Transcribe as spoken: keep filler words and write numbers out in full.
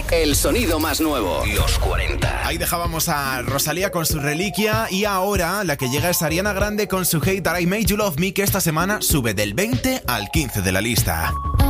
Music, el sonido más nuevo. Los cuarenta. Ahí dejábamos a Rosalía con su Reliquia y ahora la que llega es Ariana Grande con su Hate That I Made You Love Me, que esta semana sube del veinte al quince de la lista.